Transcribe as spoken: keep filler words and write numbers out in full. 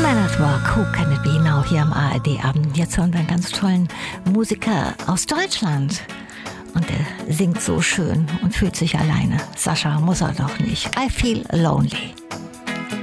Who Can It Be Now hier am A R D-Abend. Jetzt hören wir einen ganz tollen Musiker aus Deutschland. Und er singt so schön und fühlt sich alleine. Sascha muss er doch nicht. I Feel Lonely.